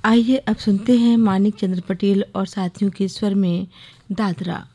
आइए अब सुनते हैं मानिक चंद्र पटेल और साथियों के स्वर में दादरा।